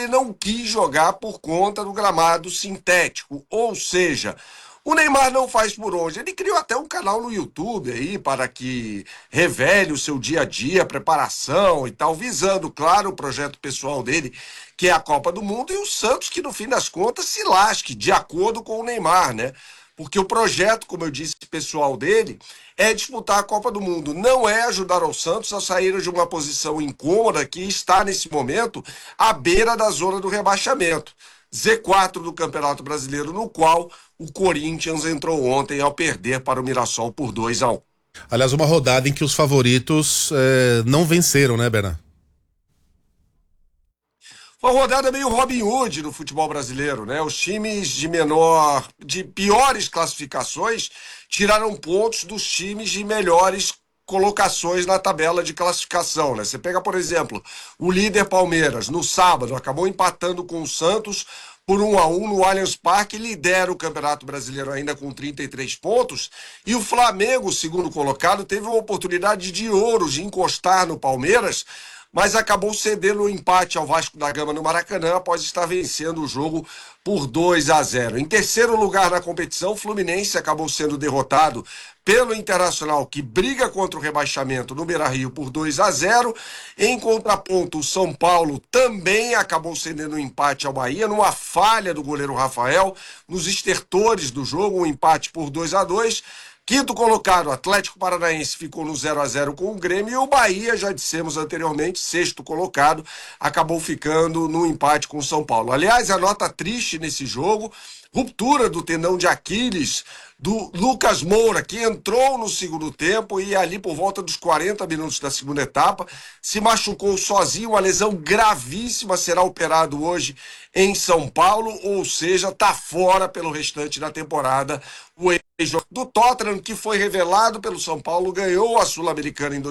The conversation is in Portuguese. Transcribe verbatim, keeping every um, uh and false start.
ele não quis jogar por conta do gramado sintético. Ou seja, o Neymar não faz por onde. Ele criou até um canal no YouTube aí para que revele o seu dia a dia, preparação e tal, visando, claro, o projeto pessoal dele, que é a Copa do Mundo, e o Santos, que no fim das contas se lasque, de acordo com o Neymar, né? Porque o projeto, como eu disse, pessoal dele, é disputar a Copa do Mundo. Não é ajudar o Santos a sair de uma posição incômoda que está, nesse momento, à beira da zona do rebaixamento. Z quatro do Campeonato Brasileiro, no qual o Corinthians entrou ontem ao perder para o Mirassol por dois a um. Aliás, uma rodada em que os favoritos eh, não venceram, né, Berna? Uma rodada meio Robin Hood no futebol brasileiro, né? Os times de menor, de piores classificações tiraram pontos dos times de melhores colocações na tabela de classificação, né? Você pega, por exemplo, o líder Palmeiras, no sábado, acabou empatando com o Santos por um a um no Allianz Parque, lidera o Campeonato Brasileiro ainda com trinta e três pontos, e o Flamengo, segundo colocado, teve uma oportunidade de ouro de encostar no Palmeiras, mas acabou cedendo o empate ao Vasco da Gama no Maracanã após estar vencendo o jogo por dois a zero. Em terceiro lugar na competição, o Fluminense acabou sendo derrotado pelo Internacional, que briga contra o rebaixamento no Beira-Rio por dois a zero. Em contraponto, o São Paulo também acabou cedendo um empate ao Bahia, numa falha do goleiro Rafael, nos estertores do jogo, um empate por dois a dois. Quinto colocado, Atlético Paranaense, ficou no zero a zero com o Grêmio, e o Bahia, já dissemos anteriormente, sexto colocado, acabou ficando no empate com o São Paulo. Aliás, a nota triste nesse jogo, ruptura do tendão de Aquiles do Lucas Moura, que entrou no segundo tempo e ali por volta dos quarenta minutos da segunda etapa se machucou sozinho, uma lesão gravíssima, será operado hoje em São Paulo, ou seja, está fora pelo restante da temporada. O ex do Tottenham, que foi revelado pelo São Paulo, ganhou a Sul-Americana em